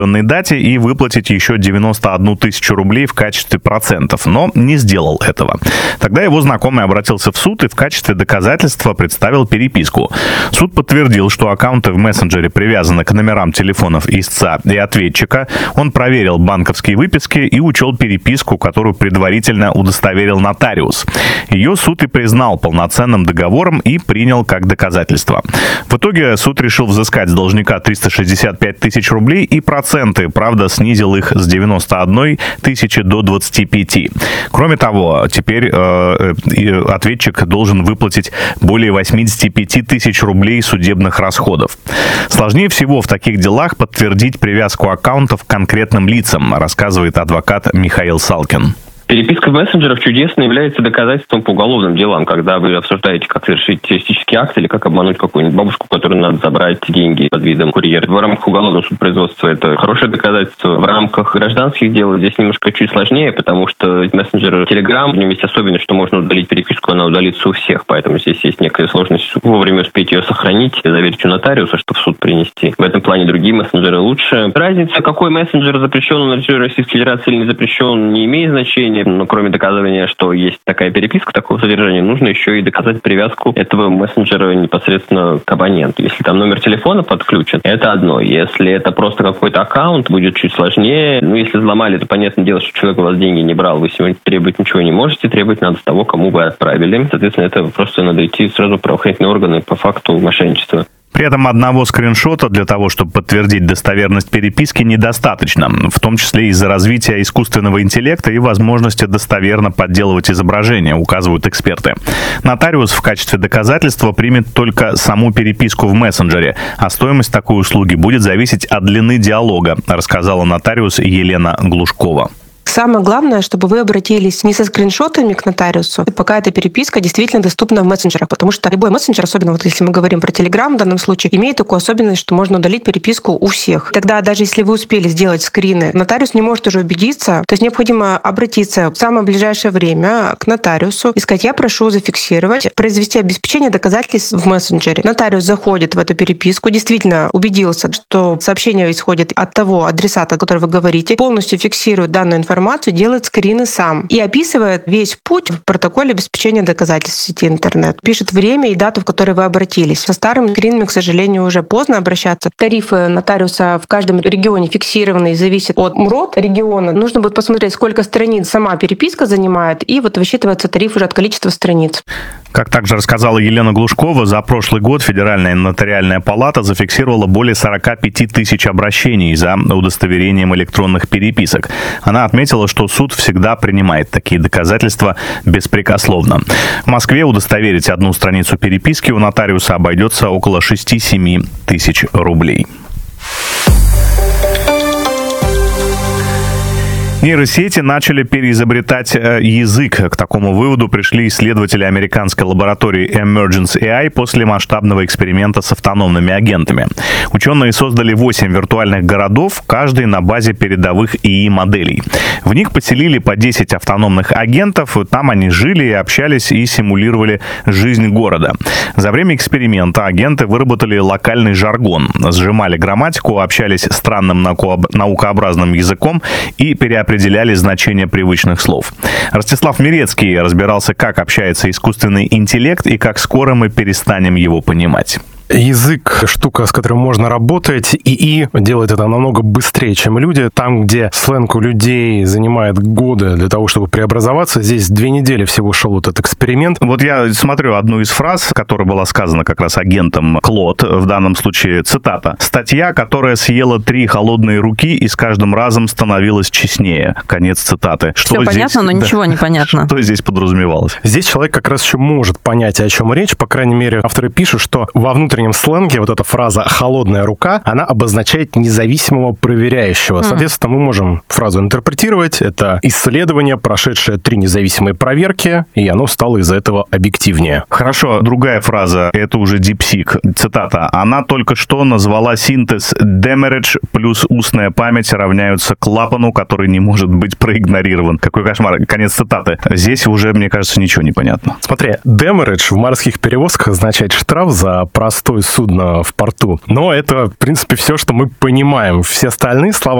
дате и выплатить еще 91 тысячу рублей в качестве процентов, но не сделал этого. Тогда его знакомый обратился в суд и в качестве доказательства представил переписку. Суд подтвердил, что аккаунты в мессенджере привязаны к номерам телефонов истца и ответчика. Он проверил банковские выписки и учел переписку, которую предварительно удостоверил нотариус. Ее суд и признал полноценным договором и принял как доказательство. В итоге суд решил взыскать с должника 365 тысяч рублей и проценты, правда, снизил их с 91 тысячи до 25. Кроме того, теперь ответчик должен выплатить более 85 тысяч рублей судебных расходов. Сложнее всего в таких делах подтвердить привязку аккаунтов к конкретным лицам, рассказывает адвокат Михаил Салкин. Переписка в мессенджерах чудесно является доказательством по уголовным делам, когда вы обсуждаете, как совершить террористический акт или как обмануть какую-нибудь бабушку, которой надо забрать деньги под видом курьера. В рамках уголовного судопроизводства это хорошее доказательство. В рамках гражданских дел здесь немножко чуть сложнее, потому что мессенджер Telegram, в нем есть особенность, что можно удалить переписку, она удалится у всех, поэтому здесь есть некая сложность вовремя успеть ее сохранить, заверить у нотариуса, чтобы в суд принести. В этом плане другие мессенджеры лучше. Разница, какой мессенджер запрещен на территории Российской Федерации или не запрещен, не имеет значения. Но кроме доказывания, что есть такая переписка такого содержания, нужно еще и доказать привязку этого мессенджера непосредственно к абоненту. Если там номер телефона подключен, это одно. Если это просто какой-то аккаунт, будет чуть сложнее. Если взломали, то понятное дело, что человек у вас деньги не брал. Вы сегодня требовать ничего не можете. Требовать надо с того, кому вы отправили. Соответственно, это просто надо идти сразу в правоохранительные органы по факту мошенничества. При этом одного скриншота для того, чтобы подтвердить достоверность переписки, недостаточно, в том числе из-за развития искусственного интеллекта и возможности достоверно подделывать изображения, указывают эксперты. Нотариус в качестве доказательства примет только саму переписку в мессенджере, а стоимость такой услуги будет зависеть от длины диалога, рассказала нотариус Елена Глушкова. Самое главное, чтобы вы обратились не со скриншотами к нотариусу, пока эта переписка действительно доступна в мессенджерах, потому что любой мессенджер, особенно вот если мы говорим про Telegram в данном случае, имеет такую особенность, что можно удалить переписку у всех. Тогда даже если вы успели сделать скрины, нотариус не может уже убедиться, то есть необходимо обратиться в самое ближайшее время к нотариусу и сказать: я прошу зафиксировать, произвести обеспечение доказательств в мессенджере. Нотариус заходит в эту переписку, действительно убедился, что сообщение исходит от того адресата, о котором вы говорите, полностью фиксирует данную информацию, делает скрины сам и описывает весь путь в протоколе обеспечения доказательств в сети интернет. Пишет время и дату, в которой вы обратились. Со старыми скринами, к сожалению, уже поздно обращаться. Тарифы нотариуса в каждом регионе фиксированы и зависят от МРОД региона. Нужно будет посмотреть, сколько страниц сама переписка занимает, и вот высчитывается тариф уже от количества страниц. Как также рассказала Елена Глушкова, за прошлый год Федеральная нотариальная палата зафиксировала более 45 тысяч обращений за удостоверением электронных переписок. Она отметила, что суд всегда принимает такие доказательства беспрекословно. В Москве удостоверить одну страницу переписки у нотариуса обойдется около 6-7 тысяч рублей. Нейросети начали переизобретать язык. К такому выводу пришли исследователи американской лаборатории Emergence AI после масштабного эксперимента с автономными агентами. Ученые создали 8 виртуальных городов, каждый на базе передовых ИИ-моделей. В них поселили по 10 автономных агентов, там они жили и общались и симулировали жизнь города. За время эксперимента агенты выработали локальный жаргон, сжимали грамматику, общались странным наукообразным языком и переопределяли значение привычных слов. Ростислав Мирецкий разбирался, как общается искусственный интеллект и как скоро мы перестанем его понимать. Язык — штука, с которой можно работать. ИИ делает это намного быстрее, чем люди. Там, где сленг у людей занимает годы для того, чтобы преобразоваться, здесь 2 недели всего шел этот эксперимент. Вот я смотрю одну из фраз, которая была сказана как раз агентом Клод, в данном случае цитата. «Статья, которая съела 3 холодные руки и с каждым разом становилась честнее». Конец цитаты. Все понятно, но ничего не понятно. Что здесь подразумевалось? Здесь человек как раз еще может понять, о чем речь. По крайней мере, авторы пишут, что во внутреннем сленге вот эта фраза «холодная рука», она обозначает независимого проверяющего. Соответственно, мы можем фразу интерпретировать. Это исследование, прошедшее 3 независимые проверки, и оно стало из-за этого объективнее. Хорошо, другая фраза, это уже DeepSeek. Цитата. «Она только что назвала синтез Демеридж плюс устная память равняются клапану, который не может быть проигнорирован». Какой кошмар. Конец цитаты. Здесь уже, мне кажется, ничего не понятно. Смотри, Демеридж в морских перевозках означает штраф за простой простое судно в порту. Но это, в принципе, все, что мы понимаем. Все остальные слова